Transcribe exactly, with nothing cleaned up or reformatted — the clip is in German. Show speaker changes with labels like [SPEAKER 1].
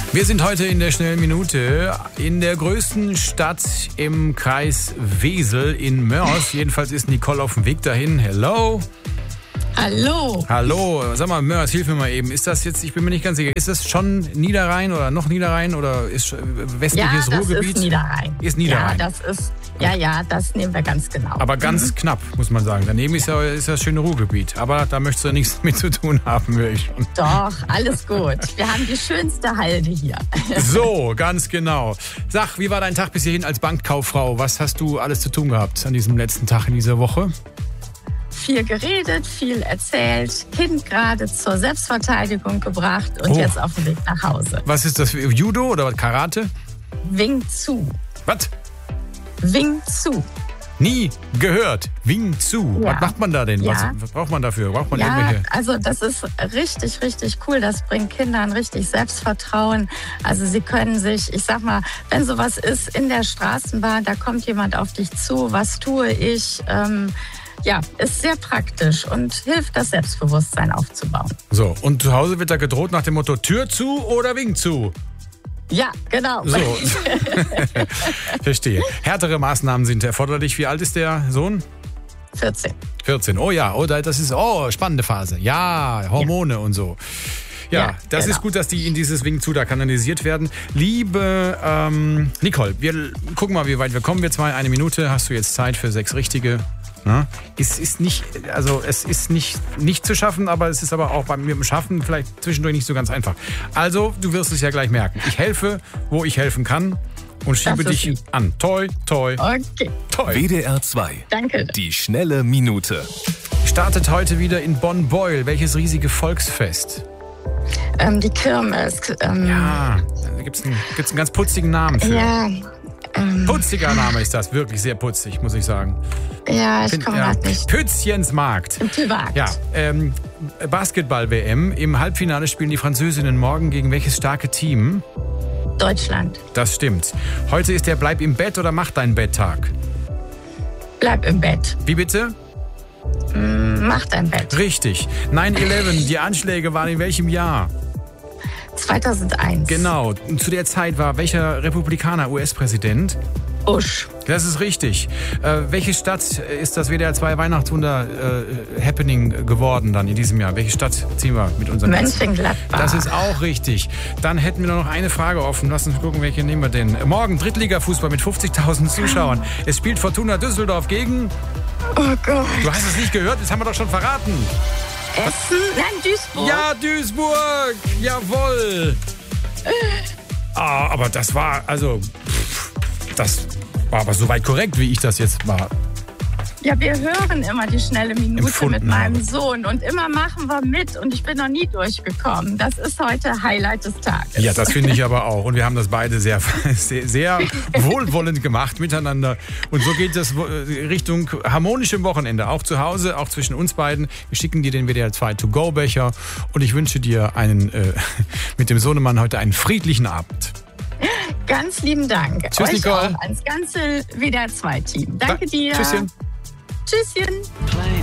[SPEAKER 1] Wir sind heute in der schnellen Minute in der größten Stadt im Kreis Wesel in Mörs. Jedenfalls ist Nicole auf dem Weg dahin. Hello.
[SPEAKER 2] Hallo.
[SPEAKER 1] Hallo. Sag mal, Mörs, hilf mir mal eben. Ist das jetzt, ich bin mir nicht ganz sicher, ist das schon Niederrhein oder noch Niederrhein oder ist westliches
[SPEAKER 2] ja, das
[SPEAKER 1] Ruhrgebiet?
[SPEAKER 2] ist Niederrhein.
[SPEAKER 1] Ist Niederrhein.
[SPEAKER 2] Ja, das ist, ja, ja, das nehmen wir ganz genau.
[SPEAKER 1] Aber ganz
[SPEAKER 2] mhm.
[SPEAKER 1] knapp, muss man sagen. Daneben ist ja ist das schöne Ruhrgebiet. Aber da möchtest du nichts mit zu tun haben, höre ich schon.
[SPEAKER 2] Doch, alles gut. Wir haben die schönste Halde hier.
[SPEAKER 1] So, ganz genau. Sag, wie war dein Tag bis hierhin als Bankkauffrau? Was hast du alles zu tun gehabt an diesem letzten Tag in dieser Woche?
[SPEAKER 2] Viel geredet, viel erzählt, Kind gerade zur Selbstverteidigung gebracht und
[SPEAKER 1] oh.
[SPEAKER 2] jetzt auf dem Weg nach Hause.
[SPEAKER 1] Was ist das? Judo oder Karate?
[SPEAKER 2] Wing Tsu.
[SPEAKER 1] Was?
[SPEAKER 2] Wing Tsu.
[SPEAKER 1] Nie gehört. Wing Tsu. Ja. Was macht man da denn?
[SPEAKER 2] Ja.
[SPEAKER 1] Was, was braucht man dafür? Braucht man
[SPEAKER 2] ja,
[SPEAKER 1] irgendwelche?
[SPEAKER 2] Also das ist richtig, richtig cool. Das bringt Kindern richtig Selbstvertrauen. Also sie können sich, ich sag mal, wenn sowas ist in der Straßenbahn, da kommt jemand auf dich zu, was tue ich? Ähm, ja, ist sehr praktisch und hilft, das Selbstbewusstsein aufzubauen.
[SPEAKER 1] So, und zu Hause wird da gedroht nach dem Motto Tür zu oder Wing zu?
[SPEAKER 2] Ja, genau.
[SPEAKER 1] So. Verstehe. Härtere Maßnahmen sind erforderlich. Wie alt ist der Sohn?
[SPEAKER 2] vierzehn.
[SPEAKER 1] vierzehn. Oh ja, oh, das ist oh spannende Phase. Ja, Hormone ja. und so. Ja, ja das genau. ist gut, dass die in dieses Wing zu da kanalisiert werden. Liebe ähm, Nicole, wir gucken mal, wie weit wir kommen. Wir zwei, eine Minute. Hast du jetzt Zeit für sechs richtige? Ja, es ist nicht, also es ist nicht, nicht zu schaffen, aber es ist aber auch beim mit dem Schaffen vielleicht zwischendurch nicht so ganz einfach. Also, du wirst es ja gleich merken. Ich helfe, wo ich helfen kann und schiebe dich lieb. an. Toi, toi,
[SPEAKER 2] okay.
[SPEAKER 1] toi.
[SPEAKER 3] W D R zwei.
[SPEAKER 2] Danke.
[SPEAKER 3] Die schnelle Minute.
[SPEAKER 1] Startet heute wieder in Bonn-Beuel. Welches riesige Volksfest?
[SPEAKER 2] Ähm, die Kirmes. Ähm,
[SPEAKER 1] ja, da gibt es einen, gibt's einen ganz putzigen Namen für.
[SPEAKER 2] Ja. Ähm,
[SPEAKER 1] Putziger Name ist das, wirklich sehr putzig, muss ich sagen.
[SPEAKER 2] Ja, ich komme
[SPEAKER 1] ja.
[SPEAKER 2] gerade nicht.
[SPEAKER 1] Pützchensmarkt.
[SPEAKER 2] Markt.
[SPEAKER 1] Ja, ähm, Basketball-W M. Im Halbfinale spielen die Französinnen morgen gegen welches starke Team?
[SPEAKER 2] Deutschland.
[SPEAKER 1] Das stimmt. Heute ist der Bleib im Bett oder Mach dein Bett-Tag.
[SPEAKER 2] Bleib im Bett.
[SPEAKER 1] Wie bitte?
[SPEAKER 2] Mm, mach dein Bett.
[SPEAKER 1] Richtig. neun elf, die Anschläge waren in welchem Jahr?
[SPEAKER 2] zweitausendeins.
[SPEAKER 1] Genau. Und zu der Zeit war welcher Republikaner U S-Präsident?
[SPEAKER 2] Bush.
[SPEAKER 1] Das ist richtig. Äh, welche Stadt ist das W D R zwei Weihnachtswunder äh, Happening geworden dann in diesem Jahr? Welche Stadt ziehen wir mit unserem
[SPEAKER 2] Mönchengladbach.
[SPEAKER 1] Das ist auch richtig. Dann hätten wir noch eine Frage offen. Lass uns gucken, welche nehmen wir denn. Morgen Drittliga-Fußball mit fünfzigtausend Zuschauern. Es spielt Fortuna Düsseldorf gegen...
[SPEAKER 2] Oh Gott.
[SPEAKER 1] Du hast es nicht gehört, das haben wir doch schon verraten.
[SPEAKER 2] Essen? Nein, Duisburg.
[SPEAKER 1] Ja, Duisburg. Jawohl. Ah, aber das war, also, pff, das war aber soweit korrekt, wie ich das jetzt mal...
[SPEAKER 2] Ja, wir hören immer die schnelle Minute
[SPEAKER 1] Empfunden
[SPEAKER 2] mit meinem
[SPEAKER 1] habe.
[SPEAKER 2] Sohn und immer machen wir mit und ich bin noch nie durchgekommen. Das ist heute Highlight des Tages.
[SPEAKER 1] Ja, das finde ich aber auch. Und wir haben das beide sehr, sehr, sehr wohlwollend gemacht miteinander. Und so geht es Richtung harmonischem Wochenende. Auch zu Hause, auch zwischen uns beiden. Wir schicken dir den W D R zwei To-Go-Becher und ich wünsche dir einen äh, mit dem Sohnemann heute einen friedlichen Abend.
[SPEAKER 2] Ganz lieben Dank.
[SPEAKER 1] Tschüss,
[SPEAKER 2] Euch
[SPEAKER 1] Nicole.
[SPEAKER 2] auch ans ganze W D R zwei Team. Danke
[SPEAKER 1] da,
[SPEAKER 2] dir.
[SPEAKER 1] Tschüsschen.
[SPEAKER 2] Tschüsschen.